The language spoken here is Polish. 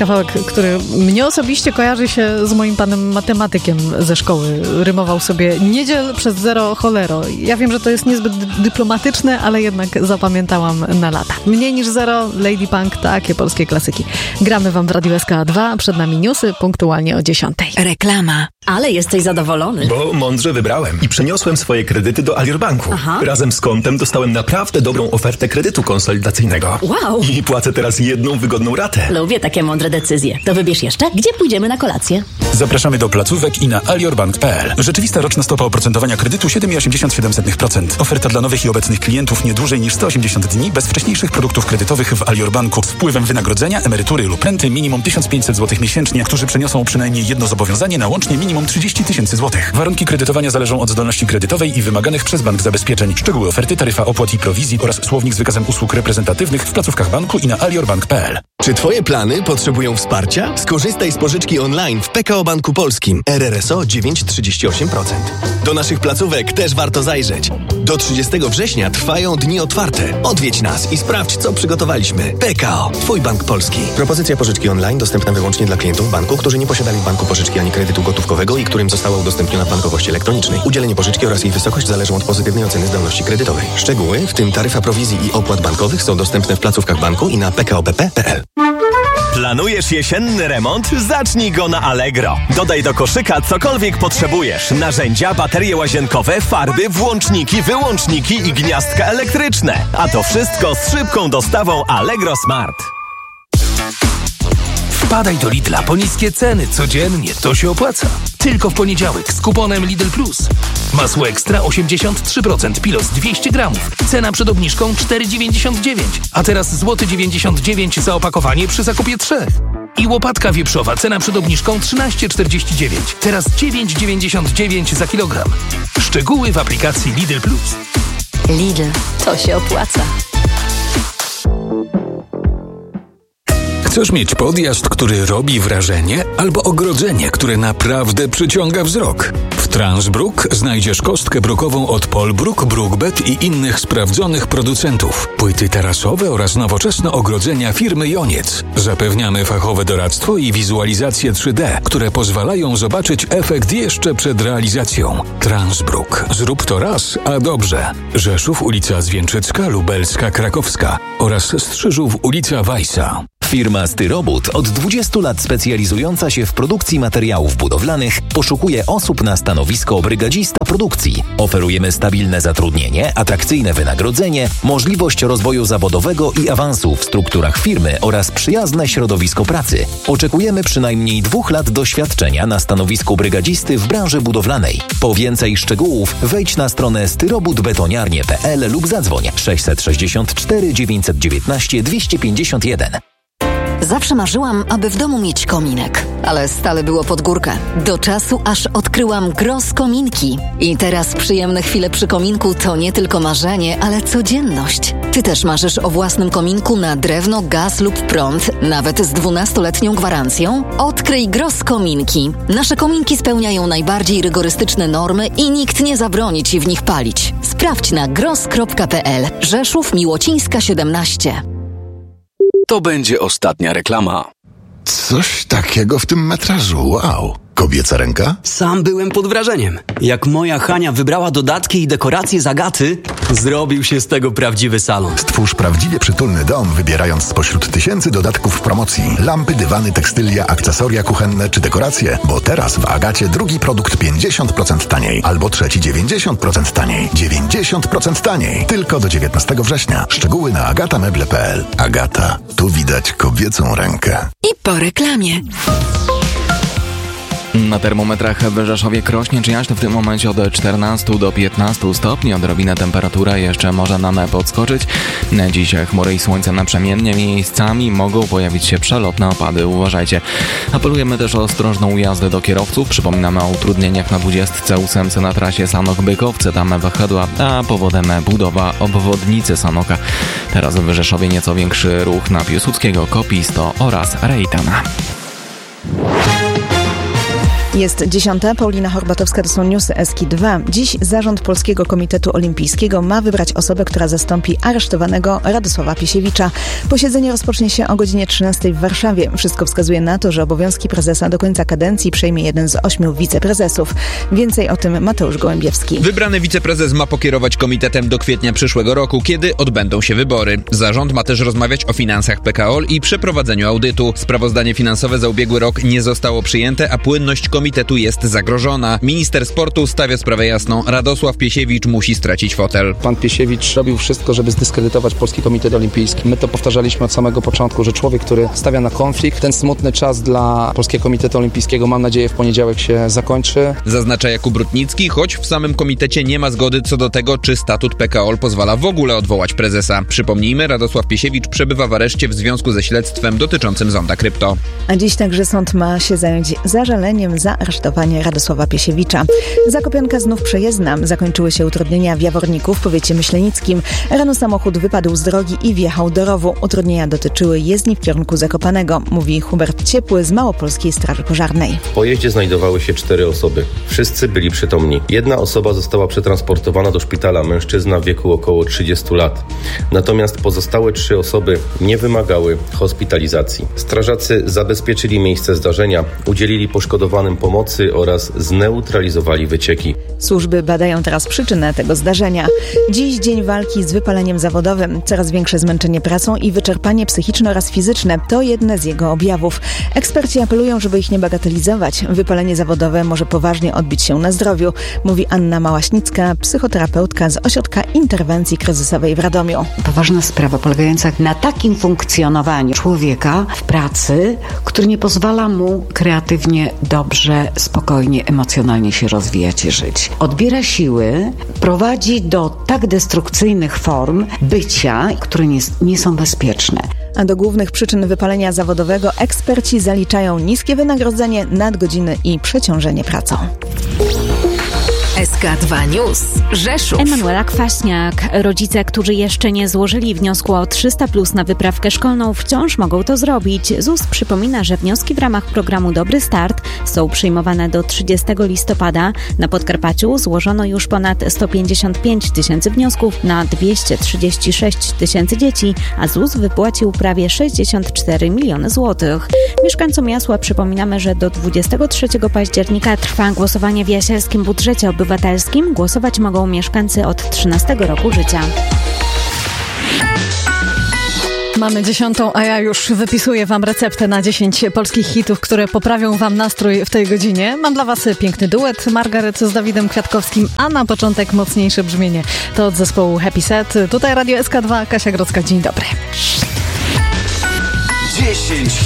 kawałek, który mnie osobiście kojarzy się z moim panem matematykiem ze szkoły. Rymował sobie niedziel przez zero cholero. Ja wiem, że to jest niezbyt dyplomatyczne, ale jednak zapamiętałam na lata. Mniej niż zero, Lady Punk, takie polskie klasyki. Gramy wam w Radiu SK2, przed nami newsy, punktualnie o 10. Reklama. Ale jesteś zadowolony. Bo mądrze wybrałem i przeniosłem swoje kredyty do Alior Banku. Aha. Razem z kontem dostałem naprawdę dobrą ofertę kredytu konsolidacyjnego. Wow. I płacę teraz jedną wygodną ratę. Lubię takie mądre decyzje. To wybierz jeszcze, gdzie pójdziemy na kolację. Zapraszamy do placówek i na aliorbank.pl. Rzeczywista roczna stopa oprocentowania kredytu 7,87%. Oferta dla nowych i obecnych klientów nie dłużej niż 180 dni bez wcześniejszych produktów kredytowych w Alior Banku z wpływem wynagrodzenia, emerytury lub renty minimum 1500 zł miesięcznie, którzy przeniosą przynajmniej jedno zobowiązanie na łącznie minimum 30 000 złotych. Warunki kredytowania zależą od zdolności kredytowej i wymaganych przez bank zabezpieczeń. Szczegóły oferty, taryfa opłat i prowizji oraz słownik z wykazem usług reprezentatywnych w placówkach banku i na aliorbank.pl. Czy twoje plany potrzebują wsparcia? Skorzystaj z pożyczki online w PKO Banku Polskim. RRSO 9,38%. Do naszych placówek też warto zajrzeć. Do 30 września trwają dni otwarte. Odwiedź nas i sprawdź, co przygotowaliśmy. PKO, twój bank polski. Propozycja pożyczki online dostępna wyłącznie dla klientów banku, którzy nie posiadali w banku pożyczki ani kredytu gotówkowego i którym została udostępniona w bankowości elektronicznej. Udzielenie pożyczki oraz jej wysokość zależą od pozytywnej oceny zdolności kredytowej. Szczegóły, w tym taryfa prowizji i opłat bankowych, są dostępne w placówkach banku i na pkobp.pl. Planujesz jesienny remont? Zacznij go na Allegro. Dodaj do koszyka cokolwiek potrzebujesz. Narzędzia, baterie łazienkowe, farby, włączniki, wyłączniki i gniazdka elektryczne. A to wszystko z szybką dostawą Allegro Smart. Wpadaj do Lidla po niskie ceny codziennie, to się opłaca. Tylko w poniedziałek z kuponem Lidl Plus. Masło ekstra 83%, pilos 200 gramów. Cena przed obniżką 4,99. A teraz złoty 99 za opakowanie przy zakupie 3. I łopatka wieprzowa, cena przed obniżką 13,49. Teraz 9,99 za kilogram. Szczegóły w aplikacji Lidl Plus. Lidl, to się opłaca. Chcesz mieć podjazd, który robi wrażenie, albo ogrodzenie, które naprawdę przyciąga wzrok? W Transbrook znajdziesz kostkę brukową od Polbruk, Brookbet i innych sprawdzonych producentów. Płyty tarasowe oraz nowoczesne ogrodzenia firmy Joniec. Zapewniamy fachowe doradztwo i wizualizację 3D, które pozwalają zobaczyć efekt jeszcze przed realizacją. Transbrook. Zrób to raz, a dobrze. Rzeszów, ulica Zwieńczycka, Lubelska, Krakowska oraz Strzyżów, ulica Weissa. Firma Styrobud, od 20 lat specjalizująca się w produkcji materiałów budowlanych, poszukuje osób na stanowisko brygadzista produkcji. Oferujemy stabilne zatrudnienie, atrakcyjne wynagrodzenie, możliwość rozwoju zawodowego i awansu w strukturach firmy oraz przyjazne środowisko pracy. Oczekujemy przynajmniej 2 lat doświadczenia na stanowisku brygadzisty w branży budowlanej. Po więcej szczegółów wejdź na stronę styrobudbetoniarnie.pl lub zadzwoń 664 919 251. Zawsze marzyłam, aby w domu mieć kominek, ale stale było pod górkę. Do czasu, aż odkryłam Gross Kominki. I teraz przyjemne chwile przy kominku to nie tylko marzenie, ale codzienność. Ty też marzysz o własnym kominku na drewno, gaz lub prąd, nawet z 12-letnią gwarancją? Odkryj Gross Kominki. Nasze kominki spełniają najbardziej rygorystyczne normy i nikt nie zabroni ci w nich palić. Sprawdź na gross.pl. Rzeszów, Miłocińska 17. To będzie ostatnia reklama. Coś takiego w tym metrażu, wow. Kobieca ręka? Sam byłem pod wrażeniem. Jak moja Hania wybrała dodatki i dekoracje z Agaty, zrobił się z tego prawdziwy salon. Stwórz prawdziwie przytulny dom, wybierając spośród tysięcy dodatków w promocji. Lampy, dywany, tekstylia, akcesoria kuchenne czy dekoracje. Bo teraz w Agacie drugi produkt 50% taniej. Albo trzeci 90% taniej. 90% taniej. Tylko do 19 września. Szczegóły na agatameble.pl. Agata. Tu widać kobiecą rękę. I po reklamie. Na termometrach w Rzeszowie-Krośnie Jaśń w tym momencie od 14 do 15 stopni. Odrobinę temperatura jeszcze może nam podskoczyć. Dziś chmury i słońce naprzemiennie. Miejscami mogą pojawić się przelotne opady. Uważajcie. Apelujemy też o ostrożną jazdę do kierowców. Przypominamy o utrudnieniach na 28 na trasie Sanok-Bykowce. Tam wahadła, a powodem budowa obwodnicy Sanoka. Teraz w Rzeszowie nieco większy ruch na Piłsudskiego, Kopisto oraz Rejtana. Jest 10. Paulina Horbatowska, to są newsy SK2. Dziś Zarząd Polskiego Komitetu Olimpijskiego ma wybrać osobę, która zastąpi aresztowanego Radosława Piesiewicza. Posiedzenie rozpocznie się o godzinie 13 w Warszawie. Wszystko wskazuje na to, że obowiązki prezesa do końca kadencji przejmie jeden z 8 wiceprezesów. Więcej o tym Mateusz Gołębiewski. Wybrany wiceprezes ma pokierować komitetem do kwietnia przyszłego roku, kiedy odbędą się wybory. Zarząd ma też rozmawiać o finansach PKOL i przeprowadzeniu audytu. Sprawozdanie finansowe za ubiegły rok nie zostało przyjęte, a płynność komitetu jest zagrożona. Minister sportu stawia sprawę jasną. Radosław Piesiewicz musi stracić fotel. Pan Piesiewicz robił wszystko, żeby zdyskredytować Polski Komitet Olimpijski. My to powtarzaliśmy od samego początku, że człowiek, który stawia na konflikt, ten smutny czas dla Polskiego Komitetu Olimpijskiego, mam nadzieję, w poniedziałek się zakończy. Zaznacza Jakub Rutnicki, choć w samym komitecie nie ma zgody co do tego, czy statut PKOL pozwala w ogóle odwołać prezesa. Przypomnijmy, Radosław Piesiewicz przebywa w areszcie w związku ze śledztwem dotyczącym Zonda Krypto. A dziś także sąd ma się zająć zażaleniem za aresztowanie Radosława Piesiewicza. Zakopianka znów przejezdna. Zakończyły się utrudnienia w Jaworniku w powiecie myślenickim. Rano samochód wypadł z drogi i wjechał do rowu. Utrudnienia dotyczyły jezdni w kierunku Zakopanego, mówi Hubert Ciepły z Małopolskiej Straży Pożarnej. W pojeździe znajdowały się 4 osoby. Wszyscy byli przytomni. Jedna osoba została przetransportowana do szpitala, mężczyzna w wieku około 30 lat. Natomiast pozostałe 3 osoby nie wymagały hospitalizacji. Strażacy zabezpieczyli miejsce zdarzenia, udzielili poszkodowanym pomocy oraz zneutralizowali wycieki. Służby badają teraz przyczynę tego zdarzenia. Dziś dzień walki z wypaleniem zawodowym. Coraz większe zmęczenie pracą i wyczerpanie psychiczne oraz fizyczne to jedne z jego objawów. Eksperci apelują, żeby ich nie bagatelizować. Wypalenie zawodowe może poważnie odbić się na zdrowiu, mówi Anna Małaśnicka, psychoterapeutka z Ośrodka Interwencji Kryzysowej w Radomiu. Poważna sprawa polegająca na takim funkcjonowaniu człowieka w pracy, który nie pozwala mu kreatywnie, dobrze, spokojnie, emocjonalnie się rozwijać i żyć. Odbiera siły, prowadzi do tak destrukcyjnych form bycia, które nie są bezpieczne. A do głównych przyczyn wypalenia zawodowego eksperci zaliczają niskie wynagrodzenie, nadgodziny i przeciążenie pracą. SK2 News. Rzeszów. Emanuela Kwaśniak. Rodzice, którzy jeszcze nie złożyli wniosku o 300+ na wyprawkę szkolną, wciąż mogą to zrobić. ZUS przypomina, że wnioski w ramach programu Dobry Start są przyjmowane do 30 listopada. Na Podkarpaciu złożono już ponad 155 tysięcy wniosków na 236 tysięcy dzieci, a ZUS wypłacił prawie 64 miliony złotych. Mieszkańcom Jasła przypominamy, że do 23 października trwa głosowanie w Jasielskim Budżecie Obywatelskim. Głosować mogą mieszkańcy od 13 roku życia. Mamy 10, a ja już wypisuję Wam receptę na 10 polskich hitów, które poprawią Wam nastrój w tej godzinie. Mam dla Was piękny duet Margaret z Dawidem Kwiatkowskim, a na początek mocniejsze brzmienie. To od zespołu Happy Set. Tutaj Radio SK2, Kasia Grodzka. Dzień dobry. 10